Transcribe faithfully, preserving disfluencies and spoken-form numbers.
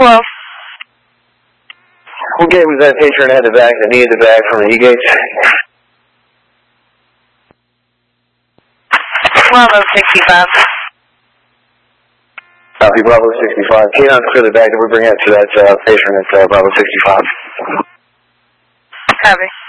twelve. What gate was that patron had the bag, that needed the bag from the E-gates? Bravo sixty-five. Copy, Bravo sixty-five. Canine for the bag that we're bringing out to that uh, patron at uh, Bravo sixty-five. Copy.